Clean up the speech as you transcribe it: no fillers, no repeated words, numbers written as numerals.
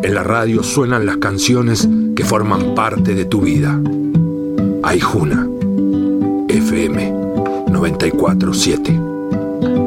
En la radio suenan las canciones que forman parte de tu vida. Aijuna, FM 94.7.